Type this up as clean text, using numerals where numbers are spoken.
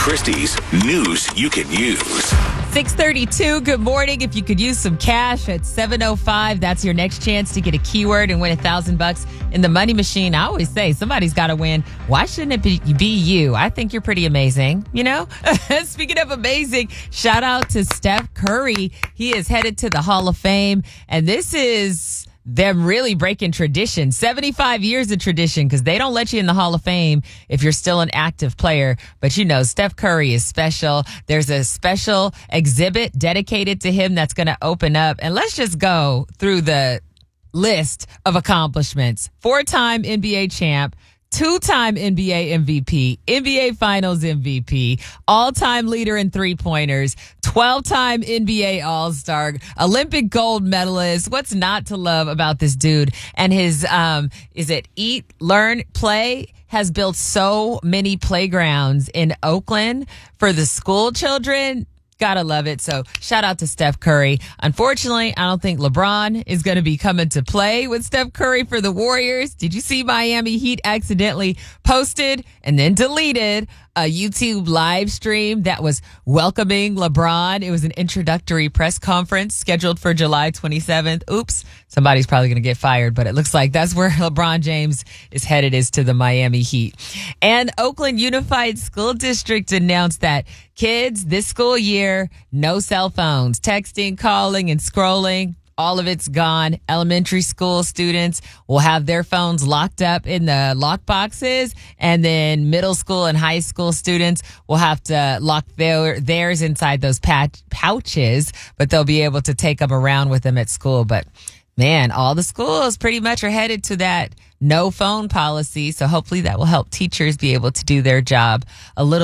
Christie's news you can use. 6:32, good morning. If you could use some cash at 7:05, that's your next chance to get a keyword and win $1,000 in the money machine. I always say somebody's got to win. Why shouldn't it be you? I think you're pretty amazing, you know? Speaking of amazing, shout out to Steph Curry. He is headed to the Hall of Fame, and this is them really breaking tradition. 75 years of tradition, because they don't let you in the Hall of Fame if you're still an active player. But you know, Steph Curry is special. There's a special exhibit dedicated to him that's going to open up. And let's just go through the list of accomplishments. 4-time NBA champ, 2-time NBA MVP, NBA Finals MVP, all-time leader in three-pointers, 12-time NBA All-Star, Olympic gold medalist. What's not to love about this dude? And his, Eat, Learn, Play has built so many playgrounds in Oakland for the school children. Gotta love it. So shout out to Steph Curry. Unfortunately, I don't think LeBron is going to be coming to play with Steph Curry for the Warriors. Did you see Miami Heat accidentally posted and then deleted a YouTube live stream that was welcoming LeBron? It was an introductory press conference scheduled for July 27th. Oops, somebody's probably going to get fired, but it looks like that's where LeBron James is headed, is to the Miami Heat. And Oakland Unified School District announced that kids this school year, no cell phones, texting, calling, and scrolling. All of it's gone. Elementary school students will have their phones locked up in the lock boxes, and then middle school and high school students will have to lock theirs inside those pouches, but they'll be able to take them around with them at school. But man, all the schools pretty much are headed to that no phone policy. So hopefully that will help teachers be able to do their job a little